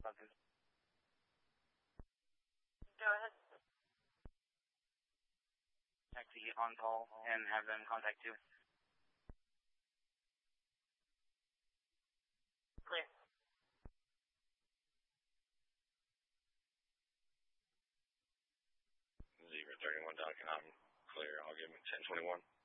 Go ahead. Taxi on call and have them contact you. Clear. 031 Duncan, I'm clear. I'll give him 1021.